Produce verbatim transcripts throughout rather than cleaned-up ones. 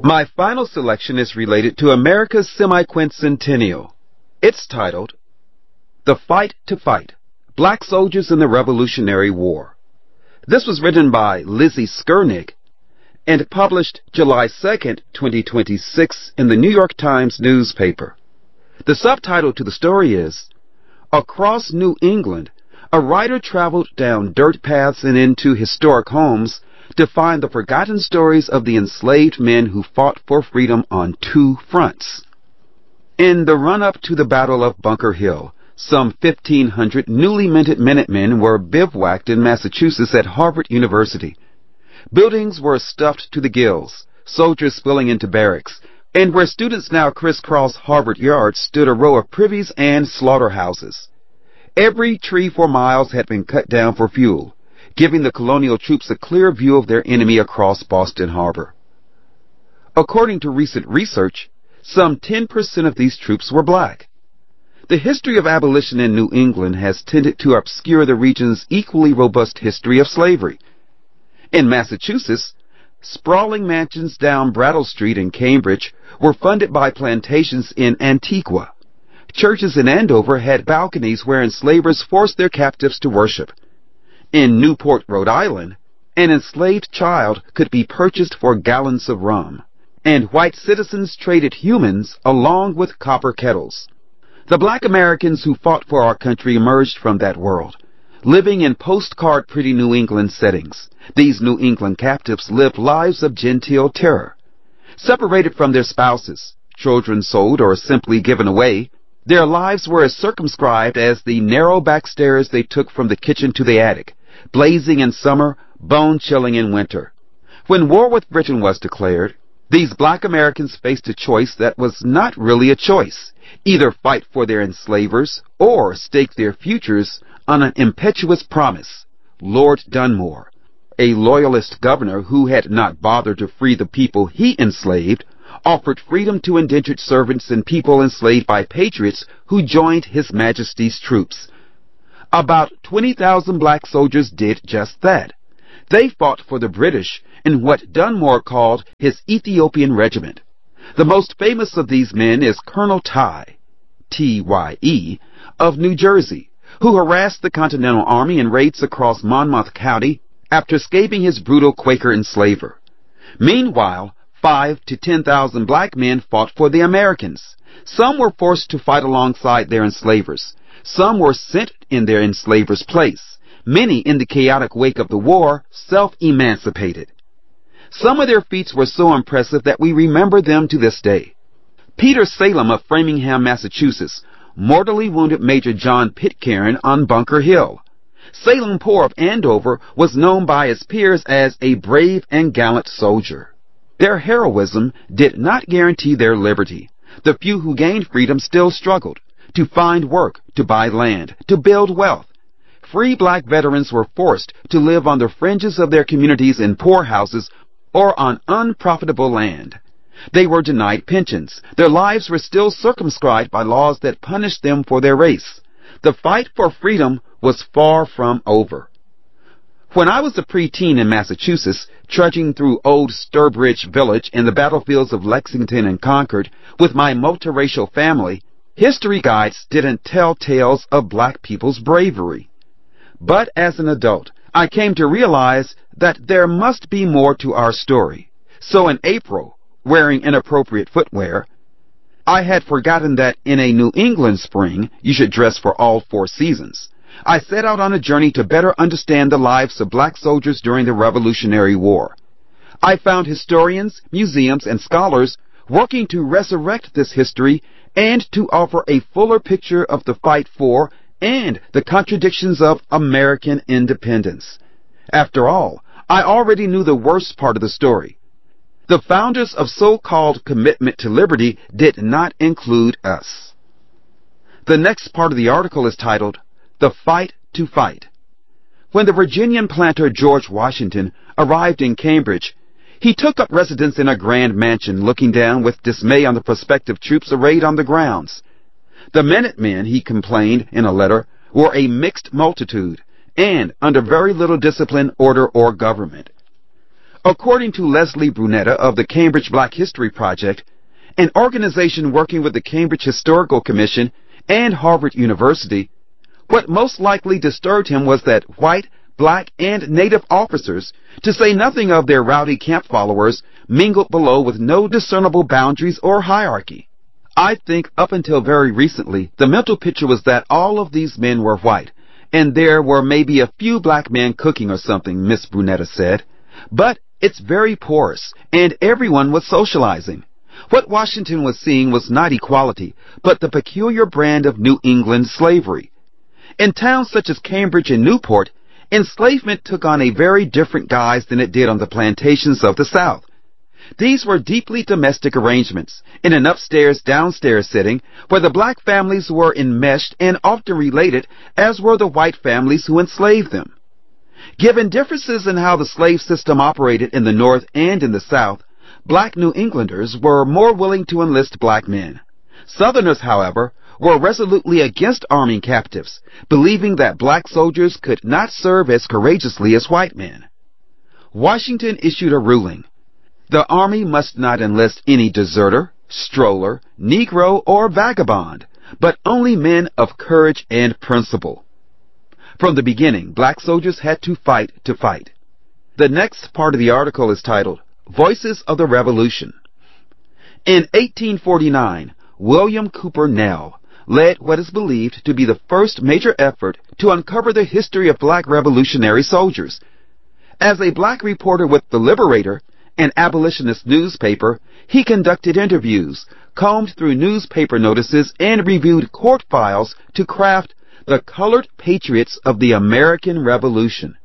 My final selection is related to America's semi-quincentennial. It's titled, The Fight to Fight, Black Soldiers in the Revolutionary War. This was written by Lizzie Skernick and published July second, twenty twenty-six in the New York Times newspaper. The subtitle to the story is, Across New England, a writer traveled down dirt paths and into historic homes to find the forgotten stories of the enslaved men who fought for freedom on two fronts. In the run-up to the Battle of Bunker Hill, some fifteen hundred newly minted Minutemen were bivouacked in Massachusetts at Harvard University. Buildings were stuffed to the gills, soldiers spilling into barracks, and where students now crisscross Harvard Yard stood a row of privies and slaughterhouses. Every tree for miles had been cut down for fuel, giving the colonial troops a clear view of their enemy across Boston Harbor. According to recent research, some ten percent of these troops were black. The history of abolition in New England has tended to obscure the region's equally robust history of slavery. In Massachusetts, sprawling mansions down Brattle Street in Cambridge were funded by plantations in Antigua. Churches in Andover had balconies where enslavers forced their captives to worship. In Newport, Rhode Island, an enslaved child could be purchased for gallons of rum, and white citizens traded humans along with copper kettles. The black Americans who fought for our country emerged from that world, living in postcard pretty New England settings. These New England captives lived lives of genteel terror. Separated from their spouses, children sold or simply given away, their lives were as circumscribed as the narrow back stairs they took from the kitchen to the attic, blazing in summer, bone-chilling in winter. When war with Britain was declared, these black Americans faced a choice that was not really a choice: either fight for their enslavers or stake their futures on an impetuous promise. Lord Dunmore, a loyalist governor who had not bothered to free the people he enslaved, offered freedom to indentured servants and people enslaved by patriots who joined His Majesty's troops. About twenty thousand black soldiers did just that. They fought for the British in what Dunmore called his Ethiopian Regiment. The most famous of these men is Colonel Tye, T Y E, of New Jersey, who harassed the Continental Army in raids across Monmouth County after escaping his brutal Quaker enslaver. Meanwhile, five to ten thousand black men fought for the Americans. Some were forced to fight alongside their enslavers. Some were sent in their enslavers' place. Many, in the chaotic wake of the war, self-emancipated. Some of their feats were so impressive that we remember them to this day. Peter Salem of Framingham, Massachusetts, mortally wounded Major John Pitcairn on Bunker Hill. Salem Poor of Andover was known by his peers as a brave and gallant soldier. Their heroism did not guarantee their liberty. The few who gained freedom still struggled to find work, to buy land, to build wealth. Free black veterans were forced to live on the fringes of their communities in poorhouses or on unprofitable land. They were denied pensions. Their lives were still circumscribed by laws that punished them for their race. The fight for freedom was far from over. When I was a preteen in Massachusetts, trudging through old Sturbridge Village and the battlefields of Lexington and Concord with my multiracial family, history guides didn't tell tales of black people's bravery. But as an adult, I came to realize that there must be more to our story. So in April, wearing inappropriate footwear, I had forgotten that in a New England spring, you should dress for all four seasons. I set out on a journey to better understand the lives of black soldiers during the Revolutionary War. I found historians, museums, and scholars working to resurrect this history and to offer a fuller picture of the fight for and the contradictions of American independence. After all, I already knew the worst part of the story. The founders of so-called commitment to liberty did not include us. The next part of the article is titled, The Fight to Fight. When the Virginian planter George Washington arrived in Cambridge, he took up residence in a grand mansion, looking down with dismay on the prospective troops arrayed on the grounds. The Minutemen, he complained in a letter, were a mixed multitude, and under very little discipline, order, or government. According to Leslie Brunetta of the Cambridge Black History Project, an organization working with the Cambridge Historical Commission and Harvard University, what most likely disturbed him was that white, black, and native officers, to say nothing of their rowdy camp followers, mingled below with no discernible boundaries or hierarchy. I think up until very recently, the mental picture was that all of these men were white, and there were maybe a few black men cooking or something, Miss Brunetta said. But it's very porous, and everyone was socializing. What Washington was seeing was not equality, but the peculiar brand of New England slavery. In towns such as Cambridge and Newport, enslavement took on a very different guise than it did on the plantations of the South. These were deeply domestic arrangements, in an upstairs-downstairs setting, where the black families were enmeshed and often related, as were the white families who enslaved them. Given differences in how the slave system operated in the North and in the South, black New Englanders were more willing to enlist black men. Southerners, however, were resolutely against arming captives, believing that black soldiers could not serve as courageously as white men. Washington issued a ruling. The Army must not enlist any deserter, stroller, Negro, or vagabond, but only men of courage and principle. From the beginning, black soldiers had to fight to fight. The next part of the article is titled, Voices of the Revolution. In eighteen forty-nine, William Cooper Nell led what is believed to be the first major effort to uncover the history of black revolutionary soldiers. As a black reporter with The Liberator, an abolitionist newspaper, he conducted interviews, combed through newspaper notices, and reviewed court files to craft the Colored Patriots of the American Revolution.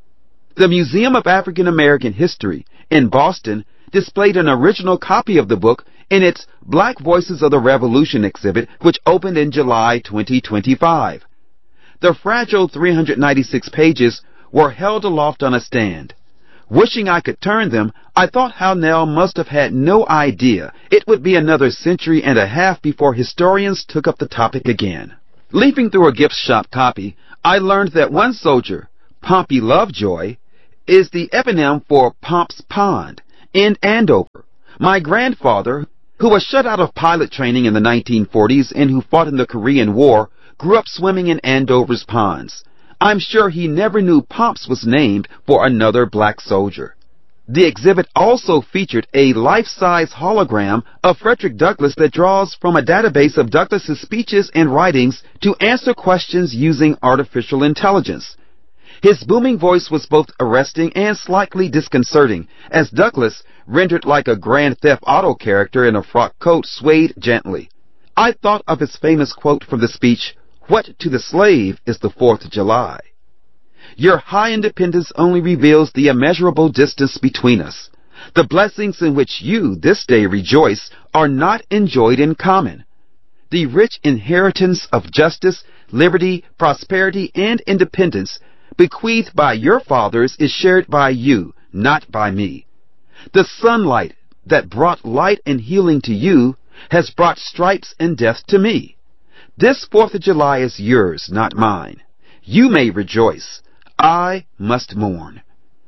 The Museum of African American History in Boston displayed an original copy of the book in its Black Voices of the Revolution exhibit, which opened in July twenty twenty-five. The fragile three hundred ninety-six pages were held aloft on a stand. Wishing I could turn them, I thought how Nell must have had no idea it would be another century and a half before historians took up the topic again. Leafing through a gift shop copy, I learned that one soldier, Pompey Lovejoy, is the eponym for Pomp's Pond in Andover. My grandfather, who was shut out of pilot training in the nineteen forties and who fought in the Korean War, grew up swimming in Andover's ponds. I'm sure he never knew Pomp's was named for another black soldier. The exhibit also featured a life-size hologram of Frederick Douglass that draws from a database of Douglass's speeches and writings to answer questions using artificial intelligence. His booming voice was both arresting and slightly disconcerting, as Douglass, rendered like a Grand Theft Auto character in a frock coat, swayed gently. I thought of his famous quote from the speech, "What to the slave is the Fourth of July? Your high independence only reveals the immeasurable distance between us. The blessings in which you this day rejoice are not enjoyed in common. The rich inheritance of justice, liberty, prosperity, and independence bequeathed by your fathers is shared by you, not by me. The sunlight that brought light and healing to you has brought stripes and death to me. This Fourth of July is yours, not mine. You may rejoice. I must mourn."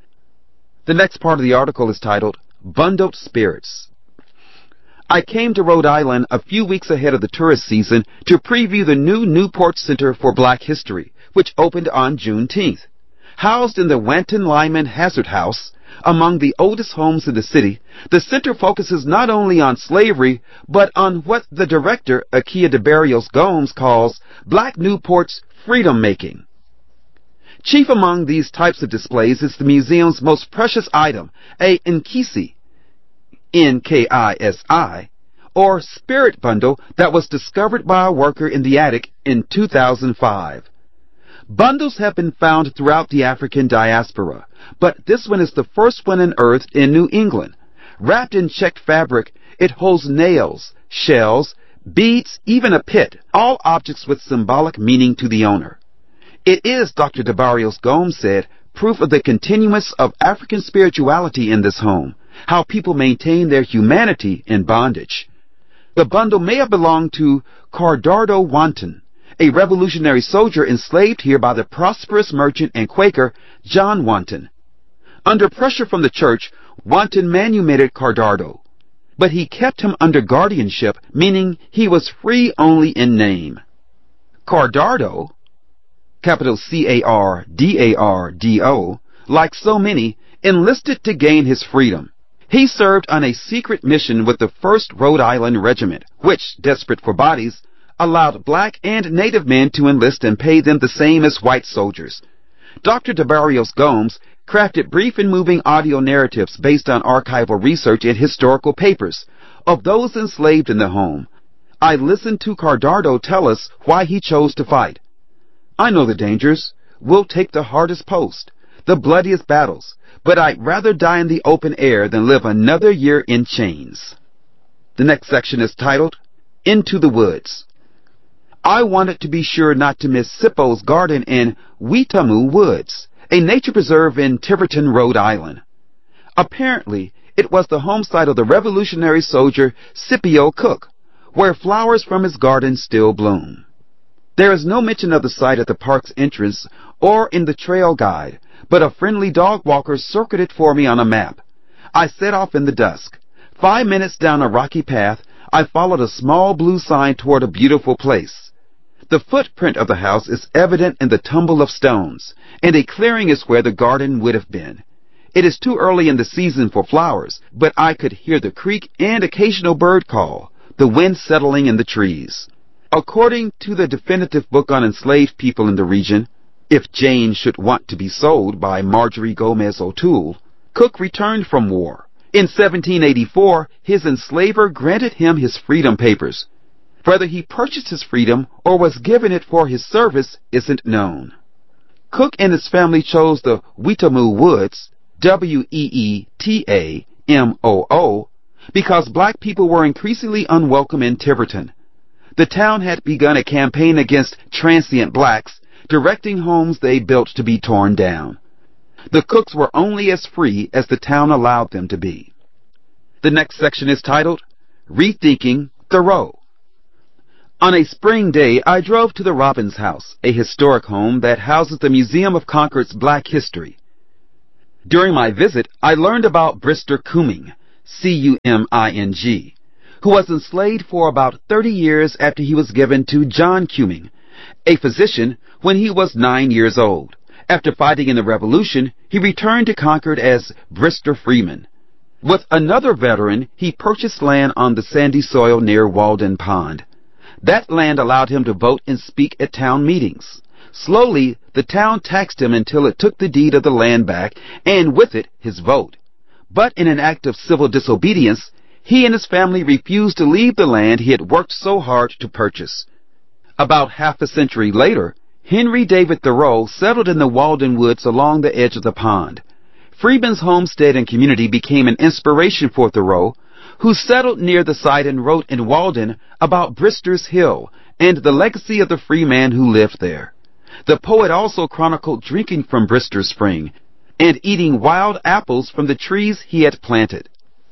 The next part of the article is titled, Bundled Spirits. I came to Rhode Island a few weeks ahead of the tourist season to preview the new Newport Center for Black History, which opened on Juneteenth. Housed in the Wanton Lyman Hazard House, among the oldest homes in the city, the center focuses not only on slavery, but on what the director, Akia de Barrios Gomes, calls Black Newport's freedom-making. Chief among these types of displays is the museum's most precious item, a Nkisi, N K I S I, or spirit bundle that was discovered by a worker in the attic in two thousand five. Bundles have been found throughout the African diaspora, but this one is the first one unearthed in New England. Wrapped in checked fabric, it holds nails, shells, beads, even a pit, all objects with symbolic meaning to the owner. It is, Doctor de Barrios Gomes said, proof of the continuance of African spirituality in this home, how people maintain their humanity in bondage. The bundle may have belonged to Cardardo Wanton, a revolutionary soldier enslaved here by the prosperous merchant and Quaker John Wanton. Under pressure from the church, Wanton manumitted Cardardo, but he kept him under guardianship, meaning he was free only in name. Cardardo, capital C A R D A R D O, like so many, enlisted to gain his freedom. He served on a secret mission with the first Rhode Island Regiment, which, desperate for bodies, allowed black and native men to enlist and pay them the same as white soldiers. Doctor DeBarrios Gomes crafted brief and moving audio narratives based on archival research and historical papers of those enslaved in the home. I listened to Cardardo tell us why he chose to fight. I know the dangers. We'll take the hardest post, the bloodiest battles, but I'd rather die in the open air than live another year in chains. The next section is titled, Into the Woods. I wanted to be sure not to miss Sippo's Garden in Weetamoo Woods, a nature preserve in Tiverton, Rhode Island. Apparently, it was the home site of the Revolutionary soldier Scipio Cook, where flowers from his garden still bloom. There is no mention of the site at the park's entrance or in the trail guide, but a friendly dog walker circled it for me on a map. I set off in the dusk. Five minutes down a rocky path, I followed a small blue sign toward a beautiful place. The footprint of the house is evident in the tumble of stones, and a clearing is where the garden would have been. It is too early in the season for flowers, but I could hear the creek and occasional bird call, the wind settling in the trees. According to the definitive book on enslaved people in the region, If Jane Should Want to Be Sold by Marjorie Gomez O'Toole, Cook returned from war. In seventeen eighty-four, his enslaver granted him his freedom papers. Whether he purchased his freedom or was given it for his service isn't known. Cook and his family chose the Weetamoo Woods, W E E T A M O O, because black people were increasingly unwelcome in Tiverton. The town had begun a campaign against transient blacks, directing homes they built to be torn down. The Cooks were only as free as the town allowed them to be. The next section is titled, Rethinking Thoreau. On a spring day, I drove to the Robbins House, a historic home that houses the Museum of Concord's Black History. During my visit, I learned about Brister Cumming, C U M I N G, who was enslaved for about thirty years after he was given to John Cumming, a physician, when he was nine years old. After fighting in the Revolution, he returned to Concord as Brister Freeman. With another veteran, he purchased land on the sandy soil near Walden Pond. That land allowed him to vote and speak at town meetings. Slowly, the town taxed him until it took the deed of the land back, and with it, his vote. But in an act of civil disobedience, he and his family refused to leave the land he had worked so hard to purchase. About half a century later, Henry David Thoreau settled in the Walden Woods along the edge of the pond. Freeman's homestead and community became an inspiration for Thoreau, who settled near the site and wrote in Walden about Brister's Hill and the legacy of the free man who lived there. The poet also chronicled drinking from Brister Spring and eating wild apples from the trees he had planted.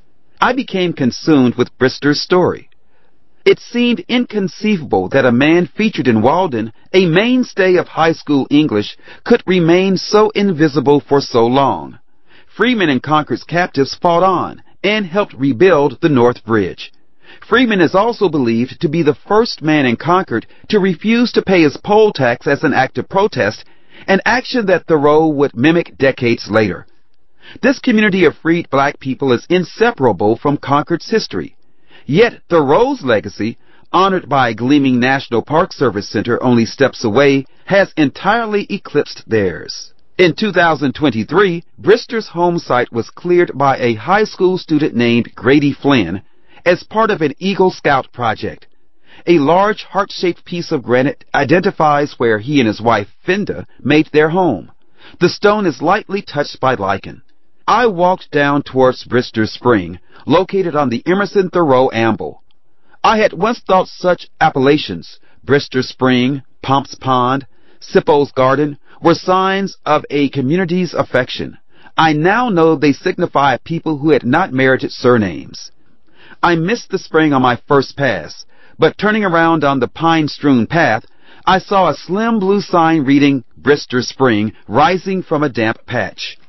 I became consumed with Brister's story. It seemed inconceivable that a man featured in Walden, a mainstay of high school English, could remain so invisible for so long. Freeman and Concord's captives fought on and helped rebuild the North Bridge. Freeman is also believed to be the first man in Concord to refuse to pay his poll tax as an act of protest, an action that Thoreau would mimic decades later. This community of freed black people is inseparable from Concord's history. Yet Thoreau's legacy, honored by Gleaming National Park Service Center only steps away, has entirely eclipsed theirs. In two thousand twenty-three, Brister's home site was cleared by a high school student named Grady Flynn as part of an Eagle Scout project. A large heart-shaped piece of granite identifies where he and his wife, Fenda, made their home. The stone is lightly touched by lichen. I walked down towards Brister Spring, located on the Emerson Thoreau Amble. I had once thought such appellations, Brister Spring, Pomp's Pond, Sippo's Garden, were signs of a community's affection. I now know they signify people who had not merited surnames. I missed the spring on my first pass, but turning around on the pine-strewn path, I saw a slim blue sign reading Brister Spring rising from a damp patch.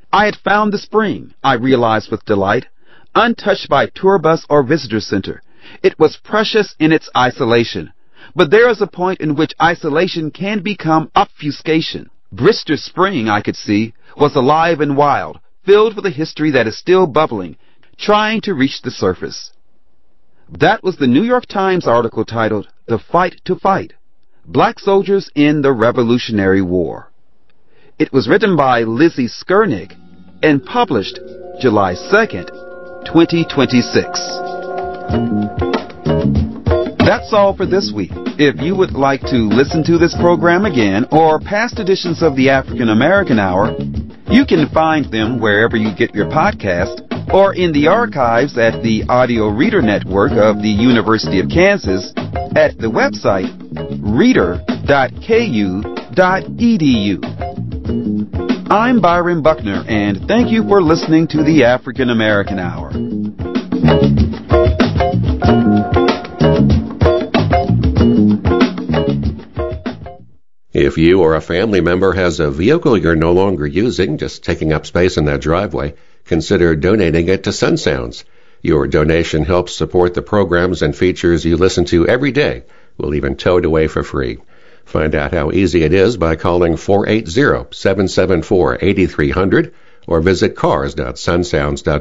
I had found the spring, I realized with delight, untouched by tour bus or visitor center. It was precious in its isolation. But there is a point in which isolation can become obfuscation. Brister Spring, I could see, was alive and wild, filled with a history that is still bubbling, trying to reach the surface. That was the New York Times article titled, The Fight to Fight, Black Soldiers in the Revolutionary War. It was written by Lizzie Skernick and published July second, twenty twenty-six. That's all for this week. If you would like to listen to this program again or past editions of the African American Hour, you can find them wherever you get your podcast or in the archives at the Audio Reader Network of the University of Kansas at the website reader dot k u dot e d u. I'm Byron Buckner, and thank you for listening to the African American Hour. If you or a family member has a vehicle you're no longer using, just taking up space in that driveway, consider donating it to Sun Sounds. Your donation helps support the programs and features you listen to every day. We'll even tow it away for free. Find out how easy it is by calling four eight zero, seven seven four, eight three zero zero or visit cars dot sun sounds dot